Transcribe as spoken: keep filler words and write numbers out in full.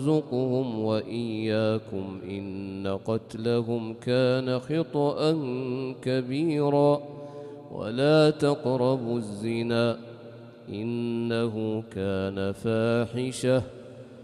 يرزقهم وإياكم إن قتلهم كان خطأ كبيرا ولا تقربوا الزنا إنه كان فاحشة